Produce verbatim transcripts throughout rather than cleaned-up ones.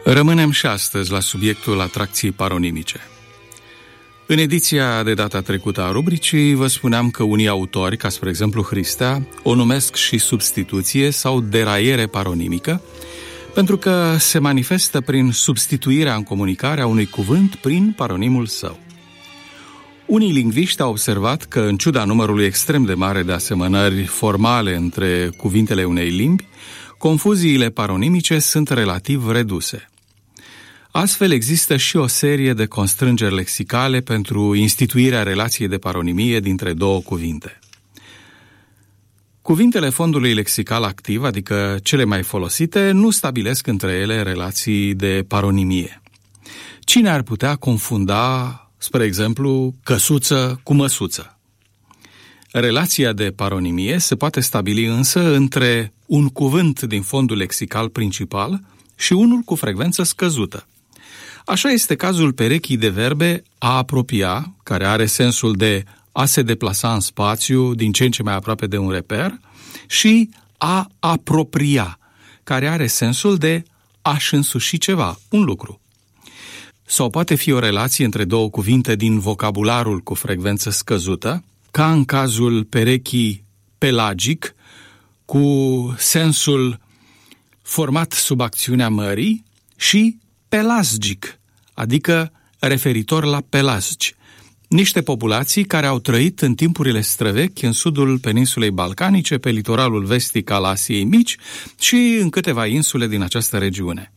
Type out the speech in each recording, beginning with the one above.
Rămânem și astăzi la subiectul atracției paronimice. În ediția de data trecută a rubricii vă spuneam că unii autori, ca spre exemplu Hristea, o numesc și substituție sau deraiere paronimică, pentru că se manifestă prin substituirea în comunicare a unui cuvânt prin paronimul său. Unii lingviști au observat că, în ciuda numărului extrem de mare de asemănări formale între cuvintele unei limbi, confuziile paronimice sunt relativ reduse. Astfel, există și o serie de constrângeri lexicale pentru instituirea relației de paronimie dintre două cuvinte. Cuvintele fondului lexical activ, adică cele mai folosite, nu stabilesc între ele relații de paronimie. Cine ar putea confunda, spre exemplu, căsuță cu măsuță? Relația de paronimie se poate stabili însă între un cuvânt din fondul lexical principal și unul cu frecvență scăzută. Așa este cazul perechii de verbe a apropia, care are sensul de a se deplasa în spațiu din ce în ce mai aproape de un reper, și a apropria, care are sensul de a-și însuși ceva, un lucru. Sau poate fi o relație între două cuvinte din vocabularul cu frecvență scăzută, ca în cazul perechii pelagic, cu sensul format sub acțiunea mării, și pelasgic, adică referitor la pelasgi, niște populații care au trăit în timpurile străvechi în sudul peninsulei balcanice, pe litoralul vestic al Asiei Mici și în câteva insule din această regiune.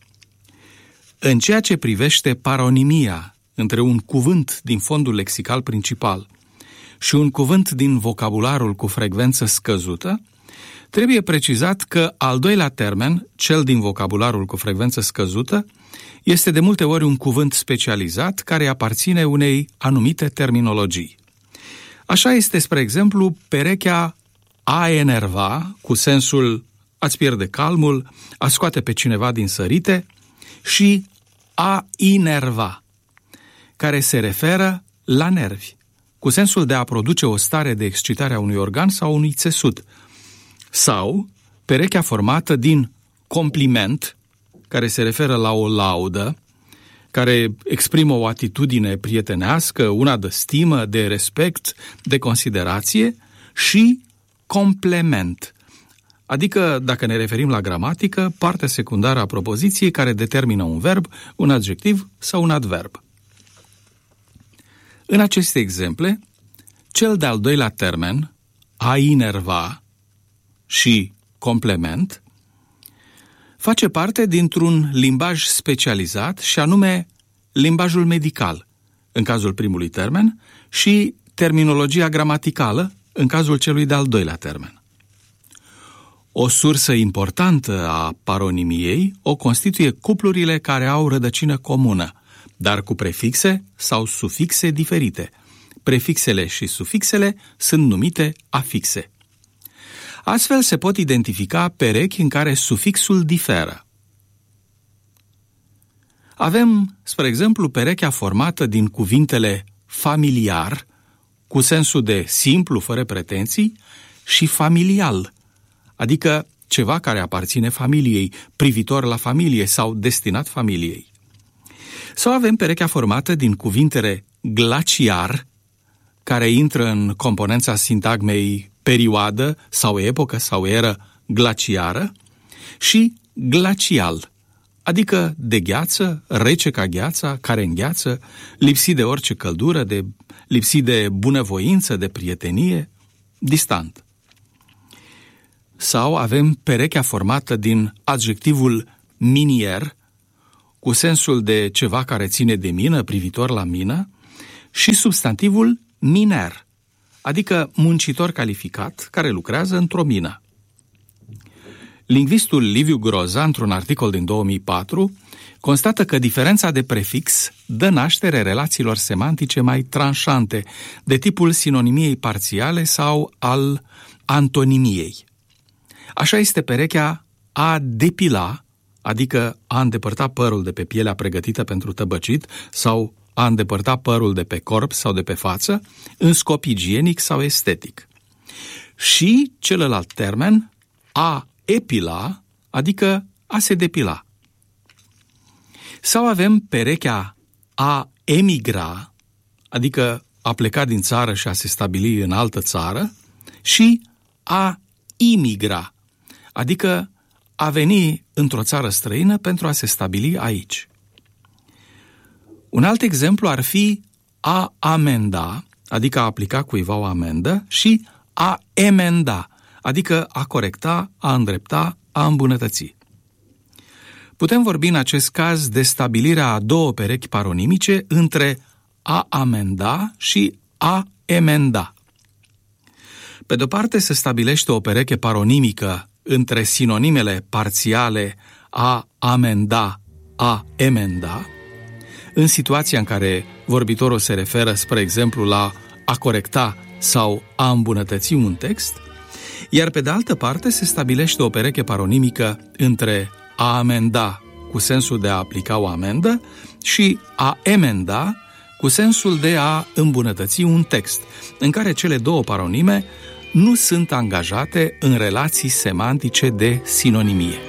În ceea ce privește paronimia între un cuvânt din fondul lexical principal și un cuvânt din vocabularul cu frecvență scăzută, trebuie precizat că al doilea termen, cel din vocabularul cu frecvență scăzută, este de multe ori un cuvânt specializat care aparține unei anumite terminologii. Așa este, spre exemplu, perechea a enerva, cu sensul a-ți pierde calmul, a scoate pe cineva din sărite, și a inerva, care se referă la nervi, cu sensul de a produce o stare de excitare a unui organ sau unui țesut. Sau perechea formată din compliment, care se referă la o laudă, care exprimă o atitudine prietenească, una de stimă, de respect, de considerație, și complement, adică, dacă ne referim la gramatică, partea secundară a propoziției care determină un verb, un adjectiv sau un adverb. În aceste exemple, cel de-al doilea termen, a inerva și complement, face parte dintr-un limbaj specializat și anume limbajul medical, în cazul primului termen, și terminologia gramaticală, în cazul celui de-al doilea termen. O sursă importantă a paronimiei o constituie cuplurile care au rădăcină comună, dar cu prefixe sau sufixe diferite. Prefixele și sufixele sunt numite afixe. Astfel se pot identifica perechi în care sufixul diferă. Avem, spre exemplu, perechea formată din cuvintele familiar, cu sensul de simplu, fără pretenții, și familial, adică ceva care aparține familiei, privitor la familie sau destinat familiei. Sau avem perechea formată din cuvintele glaciar, care intră în componența sintagmei perioadă sau epocă sau eră glaciară, și glacial, adică de gheață, rece ca gheața, care îngheață, lipsit de orice căldură, de, lipsit de bunăvoință, de prietenie, distant. Sau avem perechea formată din adjectivul minier, cu sensul de ceva care ține de mină, privitor la mină, și substantivul miner, adică muncitor calificat care lucrează într-o mină. Lingvistul Liviu Groza, într-un articol din două mii patru, constată că diferența de prefix dă naștere relațiilor semantice mai tranșante, de tipul sinonimiei parțiale sau al antonimiei. Așa este perechea a depila, adică a îndepărta părul de pe pielea pregătită pentru tăbăcit sau a îndepărta părul de pe corp sau de pe față, în scop igienic sau estetic. Și celălalt termen, a epila, adică a se depila. Sau avem perechea a emigra, adică a pleca din țară și a se stabili în altă țară, și a imigra, adică a veni într-o țară străină pentru a se stabili aici. Un alt exemplu ar fi a amenda, adică a aplica cuiva o amendă, și a emenda, adică a corecta, a îndrepta, a îmbunătăți. Putem vorbi în acest caz de stabilirea a două perechi paronimice între a amenda și a emenda. Pe de-o parte se stabilește o pereche paronimică între sinonimele parțiale a amenda, a emenda, în situația în care vorbitorul se referă, spre exemplu, la a corecta sau a îmbunătăți un text, iar pe de altă parte se stabilește o pereche paronimică între a amenda cu sensul de a aplica o amendă și a emenda cu sensul de a îmbunătăți un text, în care cele două paronime nu sunt angajate în relații semantice de sinonimie.